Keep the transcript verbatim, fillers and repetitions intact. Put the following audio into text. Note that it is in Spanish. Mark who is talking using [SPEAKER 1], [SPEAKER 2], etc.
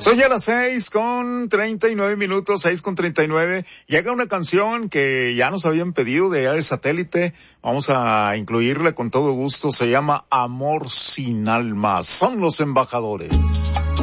[SPEAKER 1] Son ya las seis con treinta y nueve minutos, seis con treinta y nueve. Llega una canción que ya nos habían pedido de allá de Satélite. Vamos a incluirla con todo gusto. Se llama Amor sin alma. Son los embajadores.